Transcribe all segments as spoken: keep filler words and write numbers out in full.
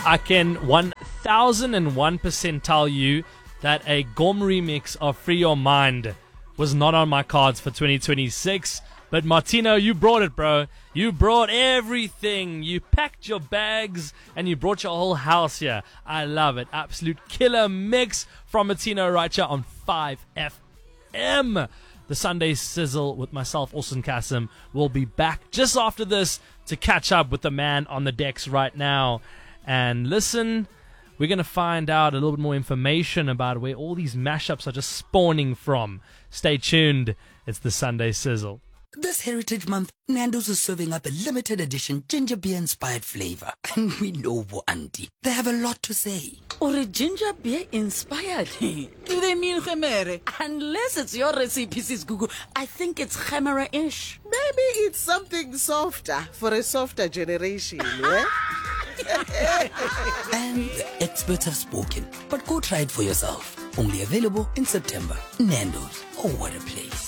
I can one thousand one percent tell you that a Gom remix of Free Your Mind was not on my cards for twenty twenty-six. But Martino, you brought it, bro. You brought everything. You packed your bags and you brought your whole house here. I love it. Absolute killer mix from Martino right here on five F M. The Sunday Sizzle with myself, Austin Kasim, will be back just after this to catch up with the man on the decks right now. And listen, we're going to find out a little bit more information about where all these mashups are just spawning from. Stay tuned. It's the Sunday Sizzle. This Heritage Month, Nando's is serving up a limited edition ginger beer inspired flavor. And we know Auntie, they have a lot to say. Or a ginger beer inspired? Do they mean gemere? Unless it's your recipe, Sis Gugu. I think it's gemere-ish. Maybe it's something softer for a softer generation, yeah? And the experts have spoken. But go try it for yourself. Only available in September. Nando's. Oh, what a place.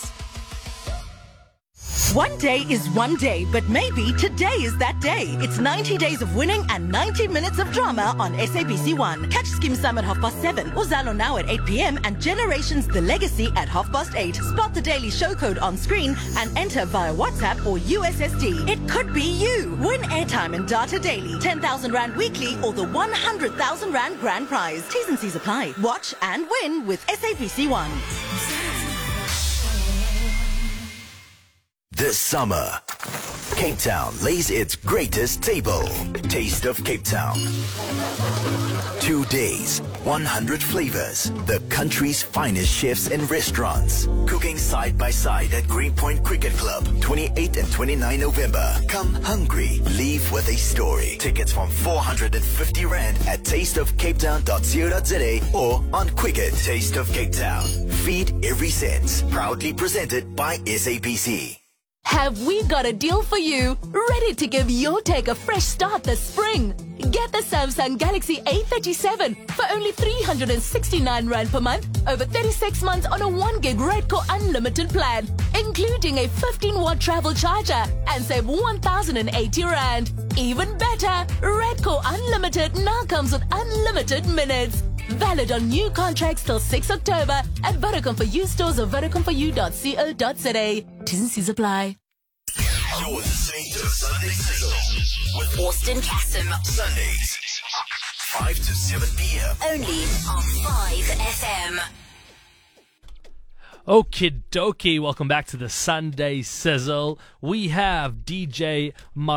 One day is one day, but maybe today is that day. It's ninety days of winning and ninety minutes of drama on S A B C one. Catch Skim Sam at half past seven, Uzalo now at eight p.m. and Generations The Legacy at half past eight. Spot the daily show code on screen and enter via WhatsApp or U S S D. It could be you. Win airtime and data daily, ten thousand Rand weekly or the one hundred thousand Rand grand prize. T's and C's apply. Watch and win with S A B C one. This summer, Cape Town lays its greatest table. Taste of Cape Town. Two days, one hundred flavors, the country's finest chefs and restaurants. Cooking side by side at Greenpoint Cricket Club, twenty-eighth and twenty-ninth November. Come hungry, leave with a story. Tickets from four hundred fifty Rand at taste of cape town dot co dot za or on Quicket. Taste of Cape Town. Feed every sense. Proudly presented by S A B C. Have we got a deal for you? Ready to give your tech a fresh start this spring? Get the Samsung Galaxy A thirty-seven for only three hundred sixty-nine Rand per month over thirty-six months on a one gig Redco Unlimited plan, including a fifteen watt travel charger, and save one thousand eighty Rand. Even better, Redco Unlimited now comes with unlimited minutes. Valid on new contracts till sixth October at Vodacom for You stores or vodacom for you dot co dot za. T's and C's apply. You're listening to Sunday Sizzle with Austin Kasim. Sundays, five to seven p.m. Only on five F M. Okie dokie, welcome back to the Sunday Sizzle. We have D J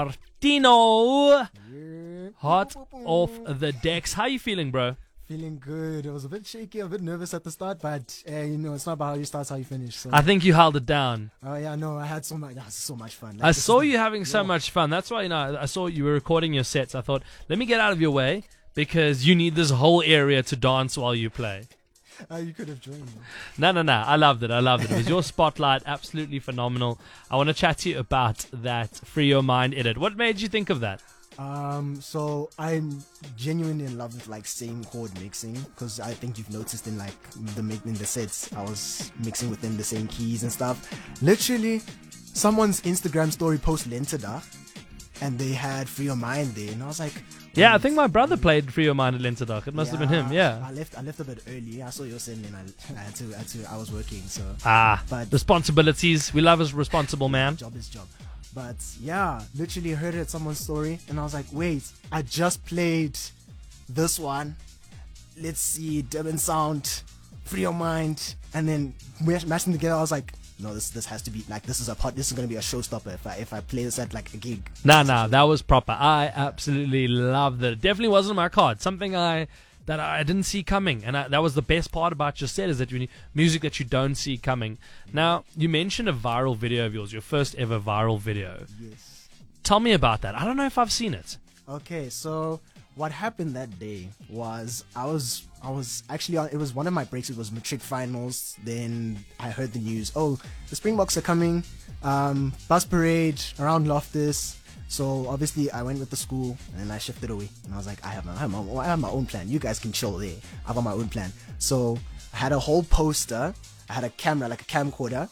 Martino hot off the decks. How you feeling, bro? Feeling good. It was a bit shaky, a bit nervous at the start, but uh, you know, it's not about how you start, it's how you finish. So. I think you held it down. Oh yeah, no, I had so much, yeah, so much fun. Like, I saw you the, having so yeah. much fun. That's why, you know, I saw you were recording your sets. I thought, let me get out of your way because you need this whole area to dance while you play. Uh, you could have joined me. No, no, no. I loved it. I loved it. It was your spotlight. Absolutely phenomenal. I want to chat to you about that Free Your Mind edit. What made you think of that? Um, so I'm genuinely in love with like same chord mixing because I think you've noticed in like the in the sets I was mixing within the same keys and stuff. Literally, someone's Instagram story post Lentedag and they had Free Your Mind there, and I was like, yeah, I think my brother played Free Your Mind at Lentedag. It must yeah, have been him. Yeah, I left. I left a bit early. I saw your send and I, I had to. I had to. I was working, so ah, but responsibilities. We love a responsible man. Job is job. But yeah, literally heard it at someone's story and I was like, wait, I just played this one. Let's see, Durban Sound, Free Your Mind, and then mashing together. I was like, no, this this has to be like this is a part. This is gonna be a showstopper if I if I play this at like a gig. Nah, nah, that was proper. I absolutely loved it. It definitely wasn't on my card. Something I. that I didn't see coming, and I, that was the best part about your set, is that you need music that you don't see coming. Now, you mentioned a viral video of yours, your first ever viral video. Yes. Tell me about that. I don't know if I've seen it. Okay, so what happened that day was I was I was actually on, it was one of my breaks. It was matric finals. Then I heard the news. Oh, the Springboks are coming. Um, bus parade around Loftus. So obviously I went with the school and I shifted away and I was like, I have my, I have my, I have my own plan. You guys can chill there. I've got my own plan. So I had a whole poster. I had a camera, like a camcorder,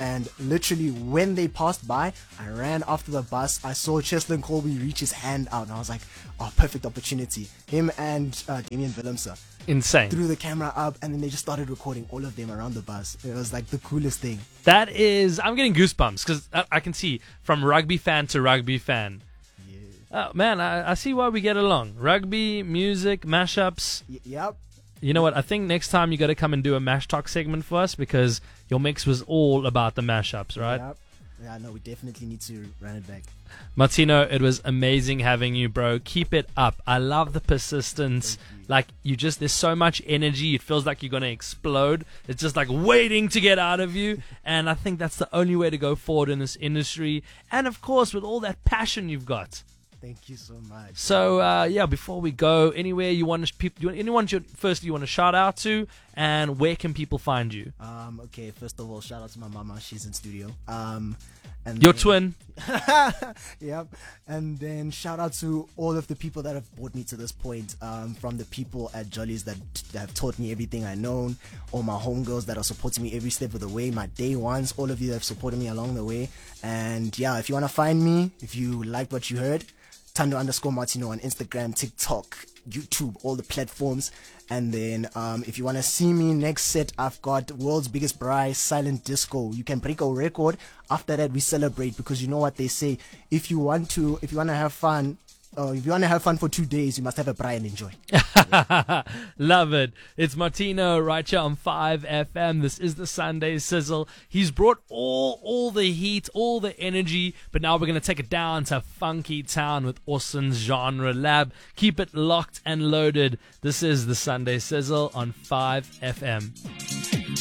And literally, when they passed by, I ran after the bus. I saw Cheslin Colby reach his hand out, and I was like, oh, perfect opportunity. Him and uh, Damian Willemse Insane. threw the camera up, and then they just started recording all of them around the bus. It was like the coolest thing. That is, I'm getting goosebumps because I, I can see from rugby fan to rugby fan. Oh, man, I, I see why we get along. Rugby, music, mashups. Y- yep. You know what? I think next time you got to come and do a Mash Talk segment for us because your mix was all about the mashups, right? Yep. Yeah, no, we definitely need to run it back. Martino, it was amazing having you, bro. Keep it up. I love the persistence. You. Like, you just, there's so much energy. It feels like you're going to explode. It's just like waiting to get out of you. And I think that's the only way to go forward in this industry. And of course, with all that passion you've got. Thank you so much. So, uh, yeah, before we go, anywhere you want to, people, anyone you, firstly you want to shout out to, and where can people find you? Um, okay, first of all, shout out to my mama. She's in studio. Um, and Your then, twin. Yep. And then shout out to all of the people that have brought me to this point. Um, from the people at Jolly's that, that have taught me everything I know, all my homegirls that are supporting me every step of the way, my day ones, all of you that have supported me along the way. And yeah, if you want to find me, if you liked what you heard, Tando underscore Martino on Instagram, TikTok, YouTube, all the platforms. And then um, if you want to see me next set, I've got World's Biggest Braai, Silent Disco. You can break a record. After that, we celebrate because you know what they say. If you want to, if you want to have fun, uh, if you want to have fun for two days, you must have a braai and enjoy. Love it. It's Martino right here on five F M. This is the Sunday Sizzle. He's brought all all the heat, all the energy, but now we're going to take it down to Funky Town with Austin's Genre Lab. Keep it locked and loaded. This is the Sunday Sizzle on five F M.